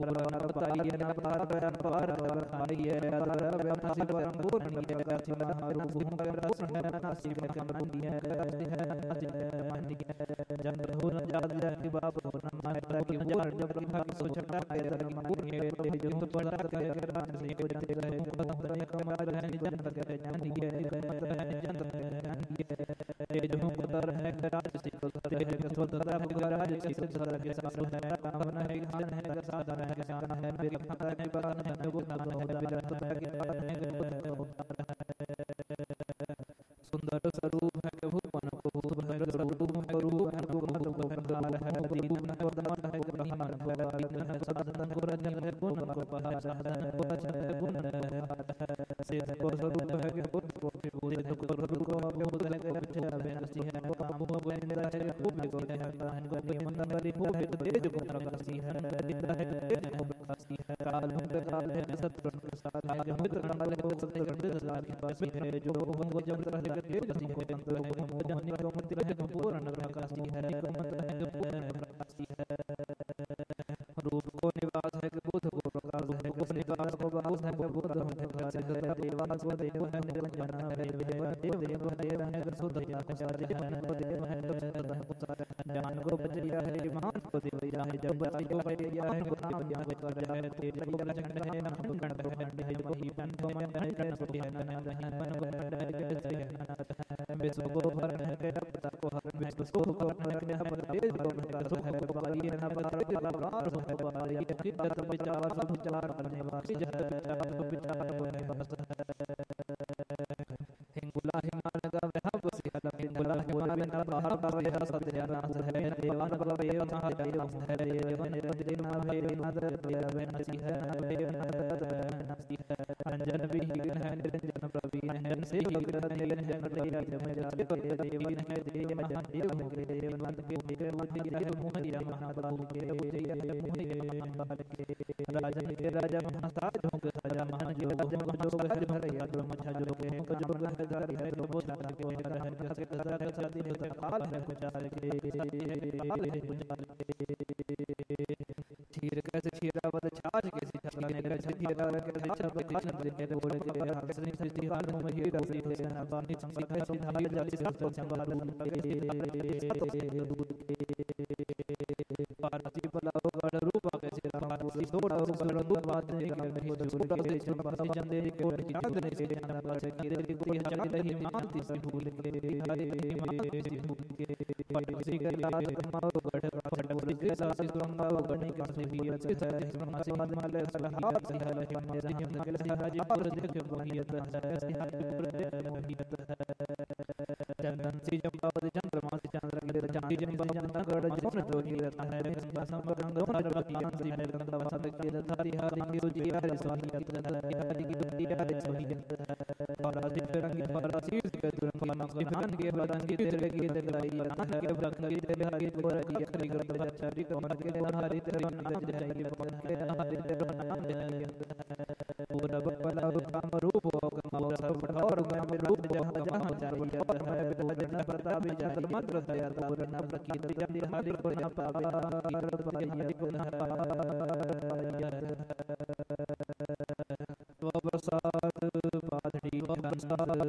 सुंदर स्वरूप है प्रभु मन को भर स्वरूप है रूप है काल है दीन है वदन है ब्रह्मन को आदिन है सदन को रजन है गुण को पहाड़ है गुण सिद्ध को स्वरूप है कि गुण को विभूति को स्वरूप को अभूत है को विचार बेनसी है को काम को गोविंदा है को को है कान को निमंत्रण वाली को तेज को प्रकाशी है निंदा है तेज को प्रकाशी है काल है सत्य प्रसाद है मित्र कमल है सत्य प्रसाद के पास है जो को जब रह के गति को तंत्र को मोहनी को मंत्र है पूर्ण प्रकाशी है को मंत्र है पूर्ण प्रकाशी है रूप को निवास है कि बुद्ध को प्रकाश है को निवास को वास है को बुद्ध है प्रकाश है देवास को देव है निरंजन है देव है शुद्ध है आचार्य है देव है ज्ञान को बचिया है मान को दिव्या है जब बच्ची को बचिया है को नाम ज्ञान को कर है तेज को प्रचंड है नाम गण प्रचंड है जो ही मन को मन है कर्ण को है मन है विश्व को भर है पता को हर विश्व को भर है पर तेज को प्रकाश है को पाई है ना पता प्राण है पाई है कित विचार सब विचार करने वाली जह विचार करने वाला हिंगुला हिमालय का वह बसी हलम हिंगुला हिमालय का बाहर बाहर यह सत्य नाथ है देवान बलवे महादेव है देव निरंजन नाभे नादर देव नसी है नसी है अंजन विहीन है निरंजन प्रवीण है से ही ग्रह नील है नटैया जम जाते देवीन है देव महादेव के देव नंद के मध्य है मोहनिया महाबाहु के राजन के राजा महाताज हो के राजा महाजोग जो है भरैया ब्रह्मचा जो के जो है दारी है तो बोला को है के सदा के साथी ने काल है कुछ आले के क्षीर कैसे क्षीरावत छाछ कैसे छाने कैसे क्षीरा कैसे छाप कृष्ण के बोले के हसनी सृष्टि हाल में ही रसी है बानी संगीत है सिद्धार्थ जाति से संवाद पार्वती बलाओ गण रूप कैसे राम सी सोड़ा गण बात नहीं के नहीं सोड़ा से चंपा चंदे को चांद ने से जाना पर की रीति चल रही मानती से भूल के पटसी के लाल कमाओ गढ़ रावण बोली से सासी सुरंगाओ गणी का से भी अच्छे से समासी मल सलहा सलहा पंजे रहिम के सहाजी पर देख मोहियत चंदन सी चंपावती चंद्रमा से चंद्र के चांदी चंपा गढ़ जोन जोगी रहता है संगंग भर बकियान सी है गंगा वसंत के धारी हारी की रुचि हरि स्वाहियत हरि की दुति हरि स्वाहियत परासी रंगी परासी के तुरंग मान के बदन की तेरे की दलाई नाथ के ब्रख की तेरे हरि को रखी हरि गत चारी को मन के हरि तेरे नाम जय के पवन के हरि तेरे नाम जय पूरा बला काम रूप हो गम सब और गम रूप जहाँ जहाँ चाहिए है भजन प्रताप जाति मंत्र दया पूर्ण प्रकीर्ति जब हरि को पावे प्रसाद पाधड़ी